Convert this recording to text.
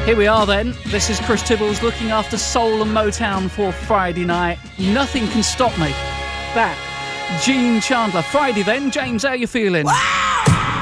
Here we are then. This is Chris Tibbles looking after Soul and Motown for Friday night. Nothing can stop me. That. Gene Chandler. Friday then. James, how you feeling?